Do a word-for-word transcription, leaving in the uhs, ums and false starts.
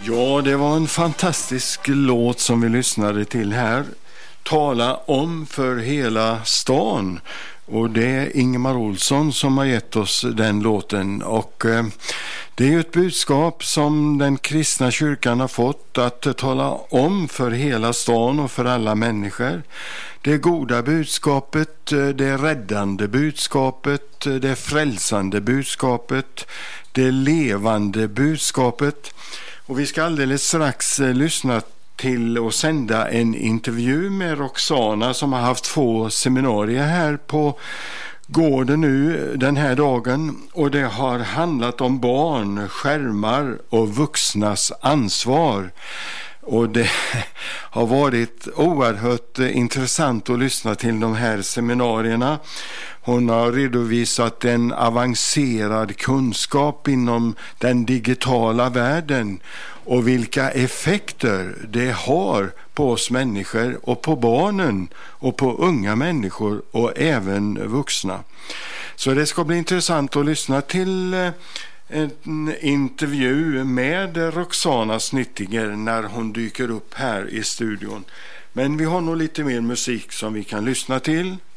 Ja, det var en fantastisk låt som vi lyssnade till här. Tala om för hela stan. Och det är Ingemar Olsson som har gett oss den låten. Och eh, det är ju ett budskap som den kristna kyrkan har fått att tala om för hela stan och för alla människor. Det goda budskapet, det räddande budskapet, det frälsande budskapet, det levande budskapet. Och vi ska alldeles strax lyssna till och sända en intervju med Roxana som har haft två seminarier här på gården nu den här dagen. Och det har handlat om barn, skärmar och vuxnas ansvar. Och det har varit oerhört intressant att lyssna till de här seminarierna. Hon har redovisat en avancerad kunskap inom den digitala världen och vilka effekter det har på oss människor och på barnen och på unga människor och även vuxna. Så det ska bli intressant att lyssna till en intervju med Roxana Snyttinger när hon dyker upp här i studion. Men vi har nog lite mer musik som vi kan lyssna till